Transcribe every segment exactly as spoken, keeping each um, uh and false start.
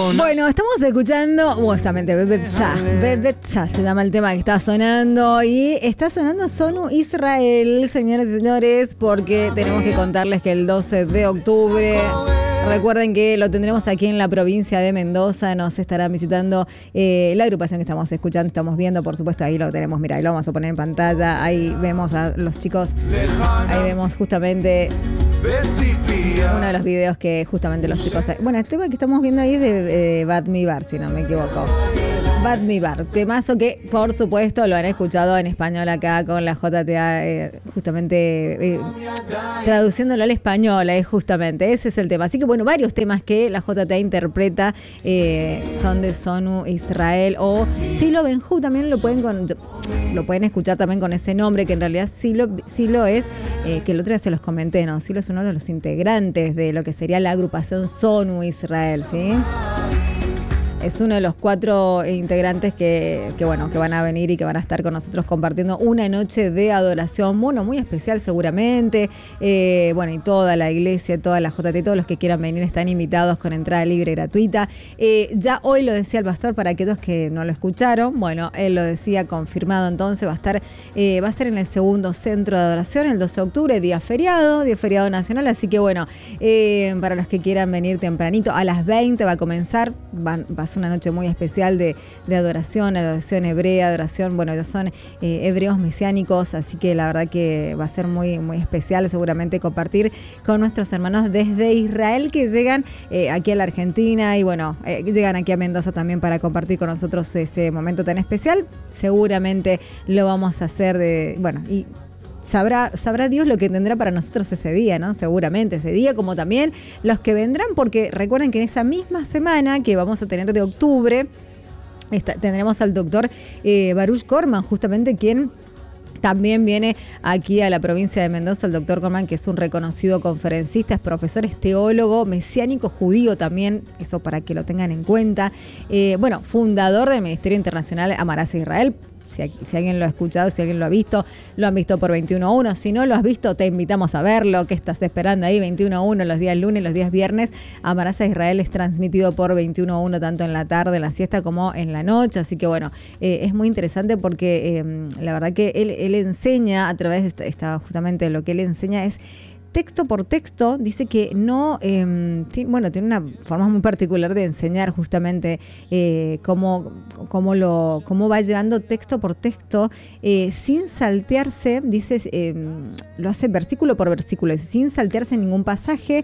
Bueno, estamos escuchando justamente Bebetza. Bebetza se llama el tema que está sonando. Y está sonando Sonu Israel, señores y señores, porque tenemos que contarles que el doce de octubre... Recuerden que lo tendremos aquí en la provincia de Mendoza. Nos estará visitando eh, la agrupación que estamos escuchando, estamos viendo, por supuesto, ahí lo tenemos, mira, ahí lo vamos a poner en pantalla. Ahí vemos a los chicos, ahí vemos justamente uno de los videos que justamente los chicos... Bueno, el tema que estamos viendo ahí es de eh, Bad Mi Bar, si no me equivoco. Bad Mi Bar, temazo que por supuesto lo han escuchado en español acá con la J T A, eh, justamente eh, traduciéndolo al español, eh, justamente, ese es el tema. Así que bueno, varios temas que la J T A interpreta eh, son de Sonu Israel o Silo Benju, también lo pueden con, lo pueden escuchar también con ese nombre, que en realidad Silo, Silo es, eh, que el otro día se los comenté, ¿no? Silo es uno de los integrantes de lo que sería la agrupación Sonu Israel, ¿sí? Es uno de los cuatro integrantes que, que, bueno, que van a venir y que van a estar con nosotros compartiendo una noche de adoración, bueno, muy especial seguramente. Eh, bueno, y toda la iglesia, toda la J T, todos los que quieran venir están invitados con entrada libre y gratuita. Eh, ya hoy lo decía el pastor para aquellos que no lo escucharon. Bueno, él lo decía confirmado, entonces va a estar, eh, va a ser en el segundo centro de adoración el doce de octubre, día feriado, día feriado nacional. Así que bueno, eh, para los que quieran venir tempranito, a las veinte va a comenzar, van, va a ser una noche muy especial de, de adoración, adoración hebrea, adoración, bueno, ellos son eh, hebreos mesiánicos, así que la verdad que va a ser muy, muy especial seguramente compartir con nuestros hermanos desde Israel que llegan eh, aquí a la Argentina y bueno, eh, llegan aquí a Mendoza también para compartir con nosotros ese momento tan especial. Seguramente lo vamos a hacer de, bueno, y Sabrá, sabrá Dios lo que tendrá para nosotros ese día, ¿no? Seguramente ese día, como también los que vendrán, porque recuerden que en esa misma semana que vamos a tener de octubre, está, tendremos al doctor eh, Baruch Korman, justamente quien también viene aquí a la provincia de Mendoza, el doctor Korman, que es un reconocido conferencista, es profesor, es teólogo, mesiánico judío también, eso para que lo tengan en cuenta. Eh, bueno, fundador del Ministerio Internacional Amarás a Israel. Si, si alguien lo ha escuchado, si alguien lo ha visto, lo han visto por veintiuno uno. Si no lo has visto, te invitamos a verlo. ¿Qué estás esperando ahí? veintiuno uno los días lunes, los días viernes. Amarás a Israel es transmitido por veintiuno uno, tanto en la tarde, en la siesta, como en la noche. Así que bueno, eh, es muy interesante porque eh, la verdad que él, él enseña a través de esta, esta, justamente lo que él enseña es texto por texto. Dice que no, eh, tiene, bueno, tiene una forma muy particular de enseñar justamente eh, cómo, cómo, lo, cómo va llevando texto por texto eh, sin saltearse, dice, eh, lo hace versículo por versículo, sin saltearse ningún pasaje.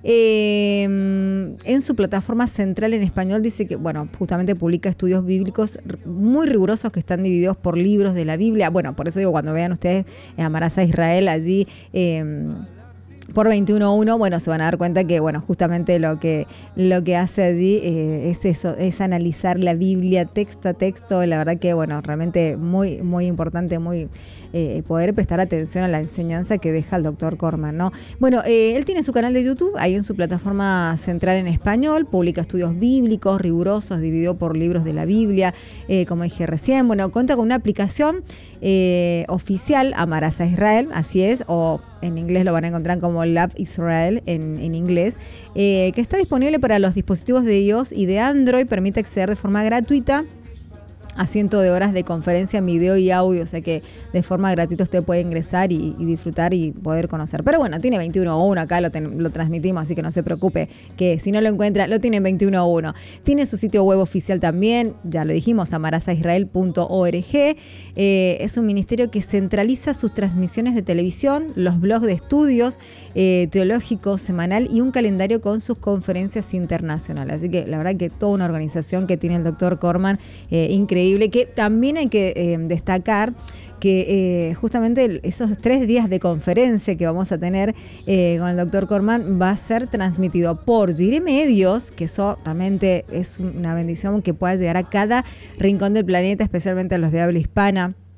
Eh, en su plataforma central en español dice que, bueno, justamente publica estudios bíblicos muy rigurosos que están divididos por libros de la Biblia. Bueno, por eso digo, cuando vean ustedes eh, Amarás a Israel allí eh, por veintiuno uno, bueno, se van a dar cuenta que, bueno, justamente lo que, lo que hace allí eh, es eso, es analizar la Biblia texto a texto. La verdad que, bueno, realmente muy, muy importante, muy eh, poder prestar atención a la enseñanza que deja el doctor Korman, ¿no? Bueno, eh, él tiene su canal de YouTube, ahí en su plataforma central en español, publica estudios bíblicos rigurosos, dividido por libros de la Biblia, eh, como dije recién. Bueno, cuenta con una aplicación eh, oficial, Amarás a Israel, así es, o en inglés lo van a encontrar como Lab Israel en, en inglés, eh, que está disponible para los dispositivos de iOS y de Android. Permite acceder de forma gratuita a cientos de horas de conferencia en video y audio, o sea que de forma gratuita usted puede ingresar y, y disfrutar y poder conocer. Pero bueno, tiene veintiuno uno, acá lo, ten, lo transmitimos, así que no se preocupe, que si no lo encuentra, lo tiene en veintiuno uno. Tiene su sitio web oficial también, ya lo dijimos, amarás a israel punto org. Eh, es un ministerio que centraliza sus transmisiones de televisión, los blogs de estudios eh, teológicos semanal y un calendario con sus conferencias internacionales. Así que la verdad que toda una organización que tiene el doctor Korman, eh, increíble. Que también hay que eh, destacar que eh, justamente esos tres días de conferencia que vamos a tener eh, con el doctor Korman va a ser transmitido por Gire Medios, que eso realmente es una bendición que pueda llegar a cada rincón del planeta, especialmente a los de habla hispana.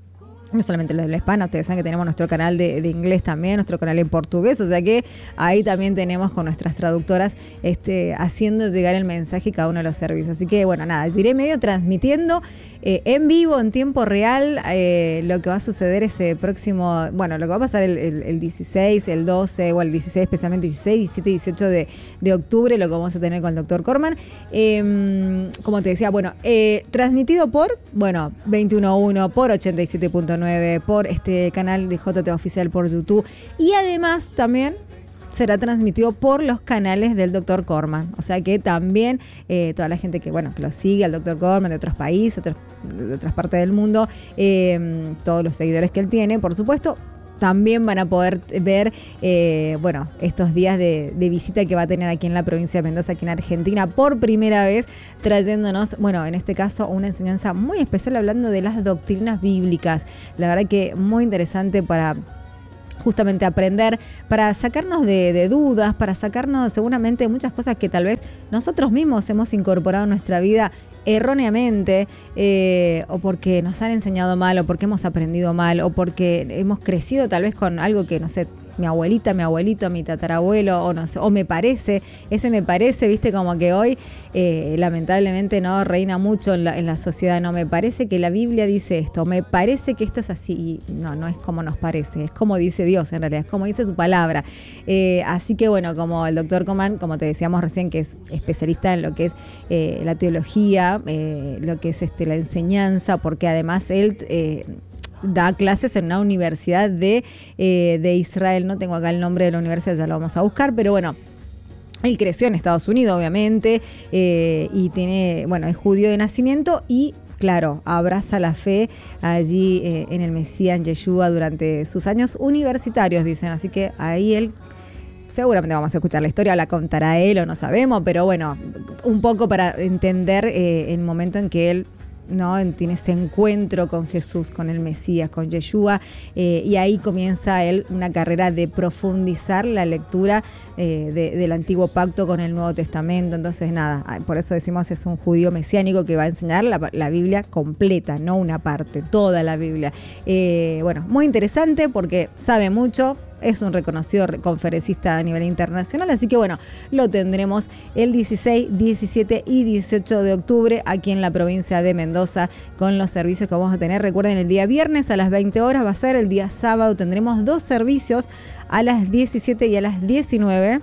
no solamente lo de la hispana, ustedes saben que tenemos nuestro canal de, de inglés también, nuestro canal en portugués, o sea que ahí también tenemos con nuestras traductoras este, haciendo llegar el mensaje cada uno de los servicios. Así que bueno, nada, iré medio transmitiendo eh, en vivo, en tiempo real, eh, lo que va a suceder ese próximo, bueno, lo que va a pasar el, el, el dieciséis, el doce o el dieciséis, especialmente dieciséis, diecisiete y dieciocho de, de octubre, lo que vamos a tener con el doctor Corman. Eh, como te decía, bueno, eh, transmitido por, bueno, veintiuno uno, por ochenta y siete punto nueve, por este canal de J T Oficial por YouTube, y además también será transmitido por los canales del doctor Corman. O sea que también eh, toda la gente que, bueno, que lo sigue al doctor Corman de otros países, otros, de otras partes del mundo, eh, todos los seguidores que él tiene, por supuesto, también van a poder ver, eh, bueno, estos días de, de visita que va a tener aquí en la provincia de Mendoza, aquí en Argentina, por primera vez, trayéndonos, bueno, en este caso, una enseñanza muy especial hablando de las doctrinas bíblicas. La verdad que muy interesante para justamente aprender, para sacarnos de, de dudas, para sacarnos seguramente muchas cosas que tal vez nosotros mismos hemos incorporado en nuestra vida erróneamente, eh, o porque nos han enseñado mal, o porque hemos aprendido mal, o porque hemos crecido tal vez con algo que, no sé, mi abuelita, mi abuelito, mi tatarabuelo, o no sé, o me parece, ese me parece, viste, como que hoy eh, lamentablemente no reina mucho en la, en la sociedad, no, me parece que la Biblia dice esto, me parece que esto es así, y no, no es como nos parece, es como dice Dios en realidad, es como dice su palabra. Eh, así que bueno, como el doctor Corman, como te decíamos recién, que es especialista en lo que es eh, la teología, eh, lo que es este, la enseñanza, porque además él eh, da clases en una universidad de, eh, de Israel. No tengo acá el nombre de la universidad, ya lo vamos a buscar, pero bueno, él creció en Estados Unidos, obviamente, eh, y tiene, bueno, es judío de nacimiento y, claro, abraza la fe allí eh, en el Mesías, en Yeshua, durante sus años universitarios, dicen. Así que ahí él, seguramente vamos a escuchar la historia, la contará él o no sabemos, pero bueno, un poco para entender eh, el momento en que él, ¿no?, tiene ese encuentro con Jesús, con el Mesías, con Yeshua, eh, y ahí comienza él una carrera de profundizar la lectura eh, de, del Antiguo Pacto con el Nuevo Testamento. Entonces nada, por eso decimos es un judío mesiánico que va a enseñar la, la Biblia completa, no una parte, toda la Biblia. Eh, bueno, muy interesante porque sabe mucho. Es un reconocido conferencista a nivel internacional, así que bueno, lo tendremos el dieciséis, diecisiete y dieciocho de octubre aquí en la provincia de Mendoza con los servicios que vamos a tener. Recuerden, el día viernes a las veinte horas va a ser, el día sábado tendremos dos servicios a las diecisiete y a las diecinueve.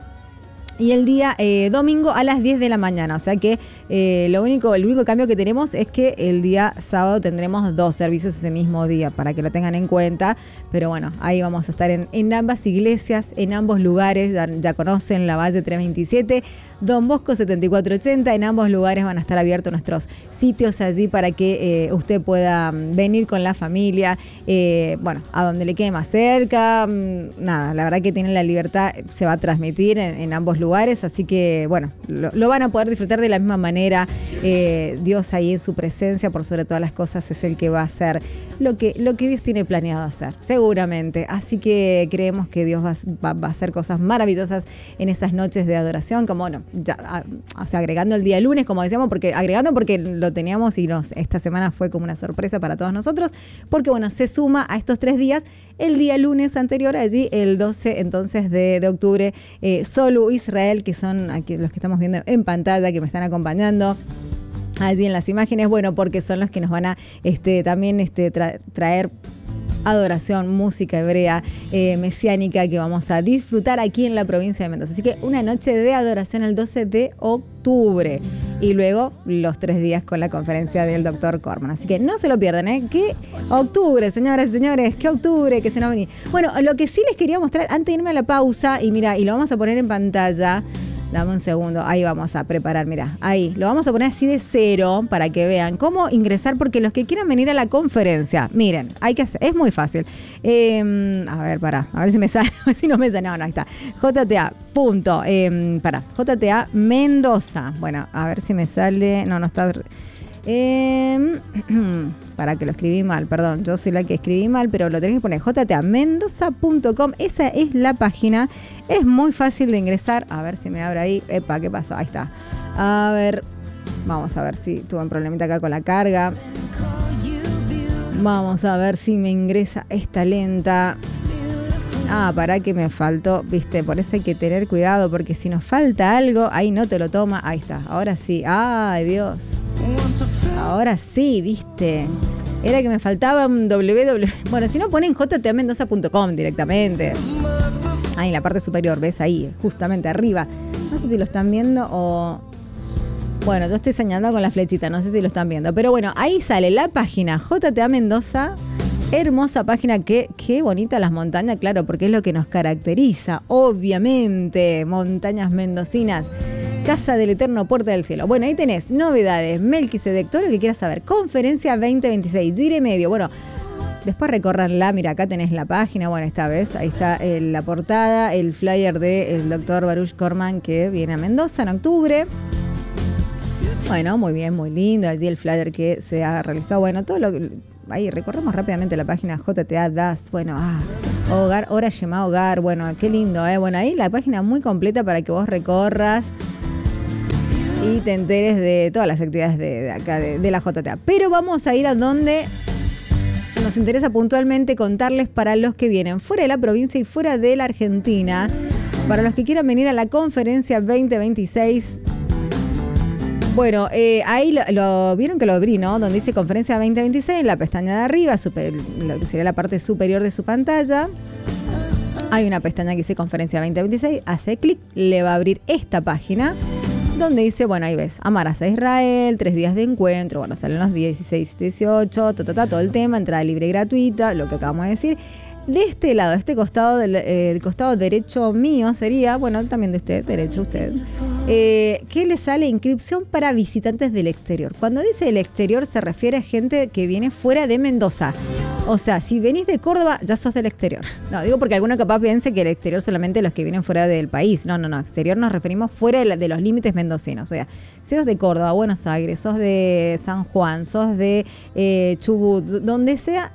Y el día eh, domingo a las diez de la mañana. O sea que eh, lo único, el único cambio que tenemos es que el día sábado tendremos dos servicios ese mismo día, para que lo tengan en cuenta. Pero bueno, ahí vamos a estar en, en ambas iglesias, en ambos lugares. Ya, ya conocen la Valle trescientos veintisiete, Don Bosco setenta y cuatro ochenta. En ambos lugares van a estar abiertos nuestros sitios allí para que eh, usted pueda venir con la familia. Eh, bueno, a donde le quede más cerca. Nada, la verdad que tienen la libertad, se va a transmitir en, en ambos lugares. lugares, así que bueno, lo, lo van a poder disfrutar de la misma manera. Eh, Dios ahí en su presencia, por sobre todas las cosas, es el que va a hacer lo que, lo que Dios tiene planeado hacer, seguramente. Así que creemos que Dios va, va, va a hacer cosas maravillosas en esas noches de adoración, como bueno, ya, a, o sea, agregando el día lunes, como decíamos, porque agregando porque lo teníamos y nos, esta semana fue como una sorpresa para todos nosotros, porque bueno, se suma a estos tres días el día lunes anterior, allí el doce entonces de, de octubre, eh, Solu Israel, que son aquí los que estamos viendo en pantalla, que me están acompañando allí en las imágenes, bueno, porque son los que nos van a este, también este, tra- traer adoración, música hebrea, eh, mesiánica, que vamos a disfrutar aquí en la provincia de Mendoza. Así que una noche de adoración el doce de octubre y luego los tres días con la conferencia del doctor Corman. Así que no se lo pierdan, ¿eh? ¿Qué octubre, señoras y señores? ¿Qué octubre que se nos va a venir? Bueno, lo que sí les quería mostrar antes de irme a la pausa, y mira, y lo vamos a poner en pantalla. Dame un segundo, ahí vamos a preparar, mira, ahí, lo vamos a poner así de cero para que vean cómo ingresar, porque los que quieran venir a la conferencia, miren, hay que hacer, es muy fácil. Eh, a ver, pará, a ver si me sale, a ver si no me sale, no, no, ahí está, J T A, punto, eh, pará, J T A Mendoza, bueno, a ver si me sale, no, no está... Eh, para que lo escribí mal, perdón, yo soy la que escribí mal, pero lo tenés que poner j t a mendoza punto com, esa es la página, es muy fácil de ingresar, a ver si me abre ahí, epa, ¿qué pasó? Ahí está, a ver, vamos a ver si tuve un problemita acá con la carga, Vamos a ver si me ingresa esta lenta. Ah, para que me faltó, viste, por eso hay que tener cuidado, porque si nos falta algo, ahí no te lo toma. Ahí está, ahora sí. Ay, Dios. Ahora sí, viste. Era que me faltaba un doble u doble u. Bueno, si no ponen j t a mendoza punto com directamente. Ahí en la parte superior, ves ahí, justamente arriba. No sé si lo están viendo o... Bueno, yo estoy señalando con la flechita, no sé si lo están viendo. Pero bueno, ahí sale la página J T A Mendoza. Hermosa página, que qué bonita las montañas, claro, porque es lo que nos caracteriza, obviamente, montañas mendocinas, Casa del Eterno, Puerta del Cielo. Bueno, ahí tenés novedades, Melquisedec, todo lo que quieras saber, conferencia veinte veintiséis, Gire Medio, bueno, después recórranla, mira, acá tenés la página, bueno, esta vez, ahí está eh, la portada, el flyer del doctor Baruch Corman, que viene a Mendoza en octubre. Bueno, muy bien, muy lindo, allí el flyer que se ha realizado, bueno, todo lo que... Ahí recorremos rápidamente la página J T A D A S, bueno, ah, hogar, hora llamada hogar, bueno, qué lindo, ¿eh? Bueno, ahí la página muy completa para que vos recorras y te enteres de todas las actividades de, de acá, de, de la J T A. Pero vamos a ir a donde nos interesa puntualmente contarles para los que vienen fuera de la provincia y fuera de la Argentina, para los que quieran venir a la conferencia veinte veintiséis. Bueno, eh, ahí lo, lo vieron que lo abrí, ¿no? Donde dice conferencia veinte veintiséis, en la pestaña de arriba, super, lo que sería la parte superior de su pantalla. Hay una pestaña que dice conferencia veinte veintiséis, hace clic, le va a abrir esta página, donde dice, bueno, ahí ves, amarás a Israel, tres días de encuentro, bueno, salen los dieciséis y dieciocho, ta, ta, ta, todo el tema, entrada libre y gratuita, lo que acabamos de decir. De este lado, de este costado, del eh, costado derecho mío sería, bueno, también de usted, derecho usted, eh, que le sale inscripción para visitantes del exterior. Cuando dice el exterior se refiere a gente que viene fuera de Mendoza. O sea, si venís de Córdoba, ya sos del exterior. No, digo porque alguno capaz piense que el exterior solamente los que vienen fuera del país. No, no, no, exterior nos referimos fuera de, la, de los límites mendocinos. O sea, si sos de Córdoba, Buenos Aires, sos de San Juan, sos de eh, Chubut, donde sea,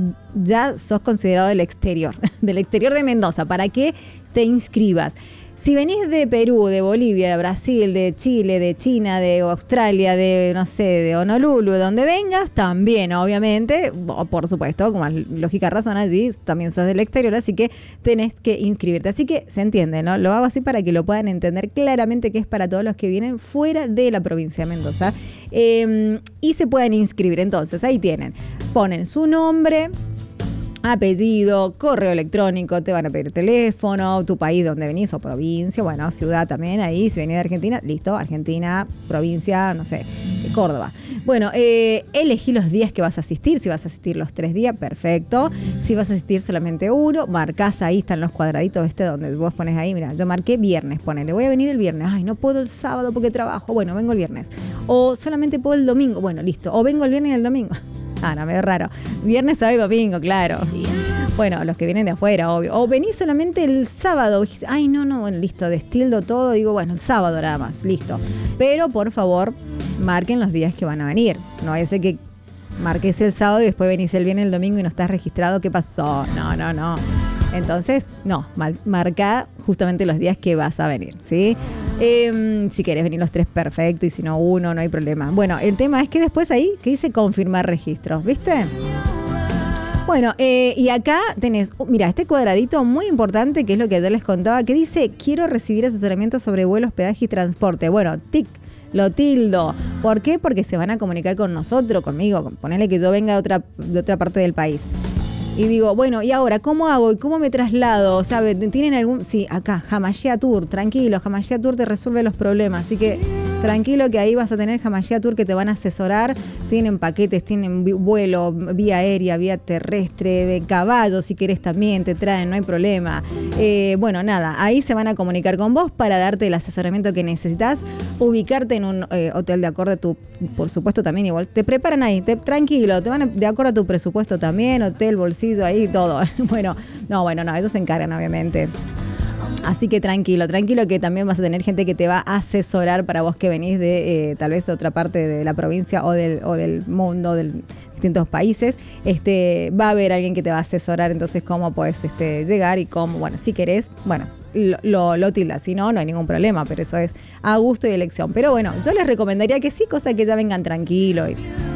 ya sos considerado del exterior, del exterior de Mendoza, para que te inscribas. Si venís de Perú, de Bolivia, de Brasil, de Chile, de China, de Australia, de, no sé, de Honolulu, de donde vengas, también, obviamente, por supuesto, como es lógica razón allí, también sos del exterior, así que tenés que inscribirte. Así que se entiende, ¿no? Lo hago así para que lo puedan entender claramente, que es para todos los que vienen fuera de la provincia de Mendoza. Eh, y se pueden inscribir. Entonces, ahí tienen, ponen su nombre, apellido, correo electrónico, te van a pedir teléfono, tu país donde venís o provincia, bueno, ciudad también, ahí, si venís de Argentina, listo, Argentina, provincia, no sé, Córdoba. Bueno, eh, elegí los días que vas a asistir, si vas a asistir los tres días, perfecto, si vas a asistir solamente uno, marcás ahí, están los cuadraditos este donde vos pones ahí, mira, yo marqué viernes, ponele, voy a venir el viernes, ay, no puedo el sábado porque trabajo, bueno, vengo el viernes, o solamente puedo el domingo, bueno, listo, o vengo el viernes y el domingo. Ah, no, medio raro. Viernes, sábado y domingo, claro. Bueno, los que vienen de afuera, obvio. O venís solamente el sábado. Ay, no, no, bueno, listo, destildo todo. Digo, bueno, el sábado nada más, listo. Pero, por favor, marquen los días que van a venir. No vaya a ser que marques el sábado y después venís el viernes, el domingo y no estás registrado. ¿Qué pasó? No, no, no. Entonces, no, marca justamente los días que vas a venir, ¿sí? Eh, si querés venir los tres, perfecto, y si no uno, no hay problema. Bueno, el tema es que después ahí, que dice confirmar registros, ¿viste? Bueno, eh, y acá tenés, mira, este cuadradito muy importante, que es lo que ayer les contaba, que dice, quiero recibir asesoramiento sobre vuelos, peaje y transporte. Bueno, tic, lo tildo. ¿Por qué? Porque se van a comunicar con nosotros, conmigo, ponele que yo venga de otra, de otra parte del país. Y digo, bueno, ¿y ahora cómo hago? ¿Y cómo me traslado? ¿Sabe? ¿Tienen algún...? Sí, acá, Hamashea Tour, tranquilo, Hamashea Tour te resuelve los problemas, así que tranquilo que ahí vas a tener Hamashea Tour que te van a asesorar, tienen paquetes, tienen vuelo, vía aérea, vía terrestre, de caballo, si querés también te traen, no hay problema. Eh, bueno, nada, ahí se van a comunicar con vos para darte el asesoramiento que necesitas, ubicarte en un eh, hotel de acuerdo a tu, por supuesto también igual, te preparan ahí, te, tranquilo, te van a, de acuerdo a tu presupuesto también, hotel, bolsillo, ahí todo. Bueno, no, bueno, no, ellos se encargan obviamente. Así que tranquilo, tranquilo que también vas a tener gente que te va a asesorar para vos que venís de eh, tal vez de otra parte de la provincia o del, o del mundo, de distintos países. Este, va a haber alguien que te va a asesorar entonces cómo podés este, llegar y cómo, bueno, si querés, bueno, lo, lo, lo tilda, si no, no hay ningún problema, pero eso es a gusto y elección. Pero bueno, yo les recomendaría que sí, cosa que ya vengan tranquilo y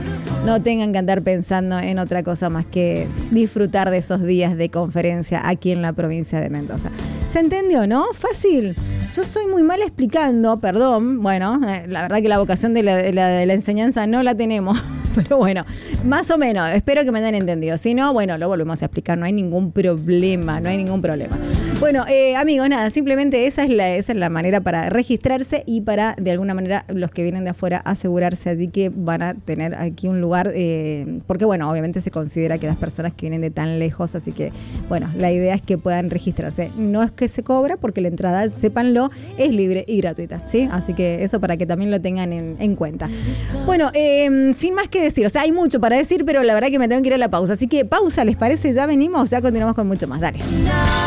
no tengan que andar pensando en otra cosa más que disfrutar de esos días de conferencia aquí en la provincia de Mendoza. ¿Se entendió, no? Fácil. Yo soy muy mal explicando, perdón. Bueno, eh, la verdad que la vocación de la, de, la, de la enseñanza no la tenemos. Pero bueno, más o menos, espero que me hayan entendido. Si no, bueno, lo volvemos a explicar, no hay ningún problema, no hay ningún problema. Bueno, eh, amigos, nada, simplemente esa es, la, esa es la manera para registrarse y para, de alguna manera, los que vienen de afuera, asegurarse allí que van a tener aquí un lugar, eh, porque bueno, obviamente se considera que las personas que vienen de tan lejos, así que, bueno, la idea es que puedan registrarse. No es que se cobra, porque la entrada, sépanlo, es libre y gratuita, ¿sí? Así que eso para que también lo tengan en, en cuenta. Bueno, eh, sin más que decir, o sea, hay mucho para decir, pero la verdad que me tengo que ir a la pausa. Así que pausa, ¿les parece? Ya venimos, ya continuamos con mucho más. Dale.